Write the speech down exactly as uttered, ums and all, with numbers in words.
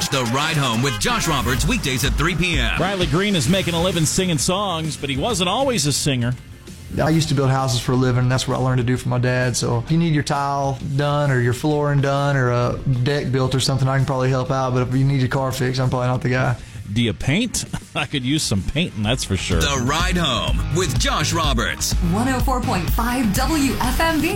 The Ride Home with Josh Roberts, weekdays at three p.m. Riley Green is making a living singing songs, but he wasn't always a singer. I used to build houses for a living. That's what I learned to do from my dad. So if you need your tile done or your flooring done or a deck built or something, I can probably help out. But if you need your car fixed, I'm probably not the guy. Do you paint? I could use some painting, that's for sure. The Ride Home with Josh Roberts. one oh four point five W F M V.